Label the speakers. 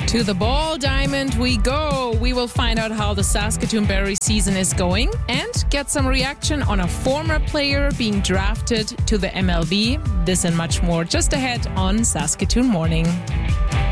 Speaker 1: To the Ball Diamond we go. We will find out how the Saskatoon Berry season is going and get some reaction on a former player being drafted to the MLB. This and much more just ahead on Saskatoon Morning.